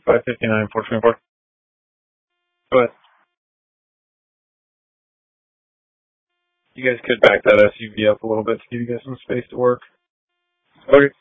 559, 424. Go ahead. You guys could back that SUV up a little bit to give you guys some space to work. Okay.